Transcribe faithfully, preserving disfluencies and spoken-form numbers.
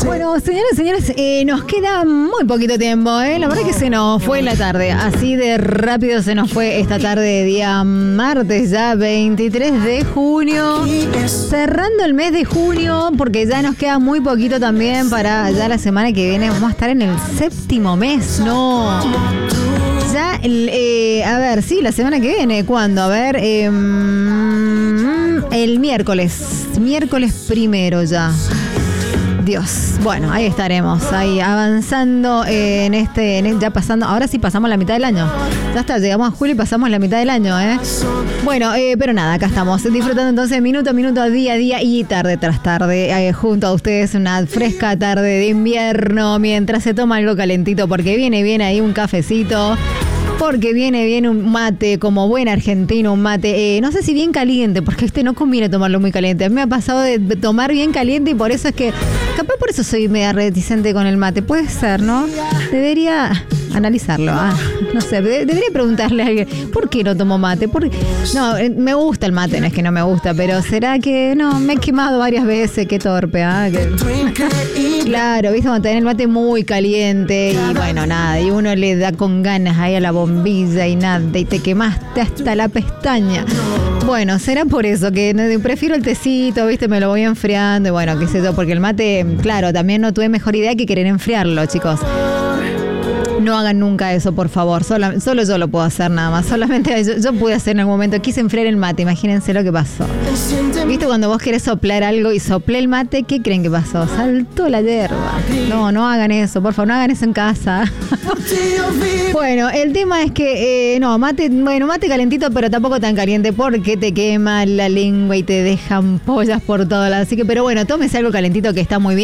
Bueno, señores y señores, eh, nos queda muy poquito tiempo, ¿eh? La verdad que se nos fue la tarde. Así de rápido se nos fue esta tarde de día martes, ya veintitrés de junio. Cerrando el mes de junio, porque ya nos queda muy poquito también para ya la semana que viene. Vamos a estar en el séptimo mes, ¿no? Ya, el, eh, a ver, sí, la semana que viene, ¿cuándo? A ver, eh, el miércoles, miércoles primero ya. Dios, bueno, ahí estaremos, ahí avanzando eh, en este, en, ya pasando, ahora sí pasamos la mitad del año. Ya está, llegamos a julio y pasamos la mitad del año, ¿eh? Bueno, eh, pero nada, acá estamos, disfrutando entonces minuto a minuto, día a día y tarde tras tarde, eh, junto a ustedes, una fresca tarde de invierno, mientras se toma algo calentito, porque viene bien ahí un cafecito. Porque viene bien un mate, como buen argentino, un mate, eh, no sé si bien caliente, porque este no conviene tomarlo muy caliente. A mí me ha pasado de tomar bien caliente y por eso es que, capaz por eso soy media reticente con el mate. Puede ser, ¿no? Debería analizarlo. Ah, no sé, de- debería preguntarle a alguien, ¿por qué no tomo mate? ¿Por qué? No, eh, me gusta el mate, no es que no me gusta, pero será que no, me he quemado varias veces, qué torpe, ¿ah? Que... Claro, viste, cuando tenés el mate muy caliente y bueno, nada, y uno le da con ganas ahí a la bombilla y nada, y te quemaste hasta la pestaña. Bueno, será por eso que no- prefiero el tecito, viste, me lo voy enfriando y bueno, qué sé yo, porque el mate, claro, también no tuve mejor idea que querer enfriarlo, chicos. No hagan nunca eso, por favor. Solo, solo yo lo puedo hacer nada más. Solamente yo, yo pude hacer en algún momento. Quise enfriar el mate. Imagínense lo que pasó. ¿Viste cuando vos querés soplar algo y soplé el mate? ¿Qué creen que pasó? Saltó la hierba. No, no hagan eso. Por favor, no hagan eso en casa. Bueno, el tema es que, eh, no, mate, bueno, mate calentito, pero tampoco tan caliente porque te quema la lengua y te dejan pollas por todo lado. Así que, pero bueno, tómese algo calentito que está muy bien.